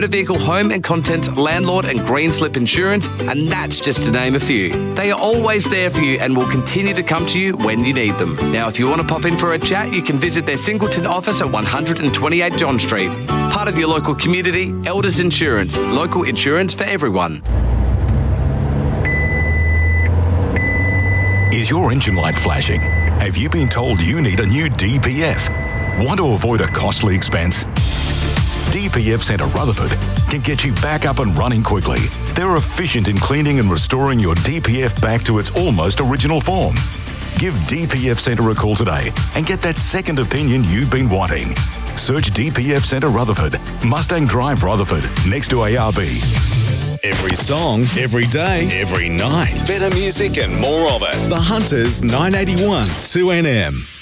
motor vehicle, home and contents, landlord and green slip insurance, and that's just to name a few. They are always there for you and will continue to come to you when you need them. Now, if you want to pop in for a chat, you can visit their Singleton office at 128 John Street. Part of your local community, Elders Insurance, local insurance for everyone. Is your engine light flashing? Have you been told you need a new DPF? Want to avoid a costly expense? DPF Centre Rutherford can get you back up and running quickly. They're efficient in cleaning and restoring your DPF back to its almost original form. Give DPF Centre a call today and get that second opinion you've been wanting. Search DPF Centre Rutherford, Mustang Drive Rutherford, next to ARB. Every song, every day, every night. Better music and more of it. The Hunters 981 2NM.